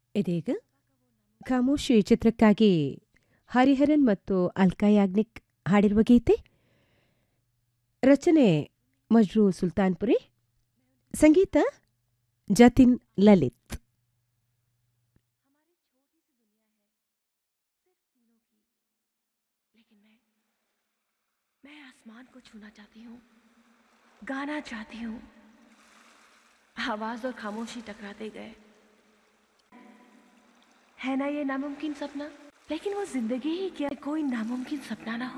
ಇದೀಗ ಖಾಮೋಶಿ ಚಿತ್ರಕ್ಕಾಗಿ ಹರಿಹರನ್ ಮತ್ತು ಅಲ್ಕಾ ಯಾಗ್ನಿಕ್ ಹಾಡಿರುವ ಗೀತೆ. ರಚನೆ ಮಜ್ರೂ ಸುಲ್ತಾನ್ಪುರಿ, ಸಂಗೀತ ಜತಿನ್ ಲಲಿತ್. मैं आसमान को छूना चाहती हूँ, गाना चाहती हूँ। आवाज और खामोशी टकराते गए, है ना ये नामुमकिन सपना। लेकिन वो जिंदगी ही क्या कोई नामुमकिन सपना ना हो।